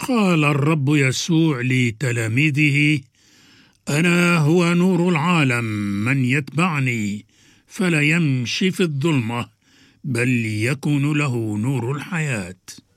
قال الرب يسوع لتلاميذه: أنا هو نور العالم، من يتبعني فلا يمشي في الظلمة بل يكون له نور الحياة.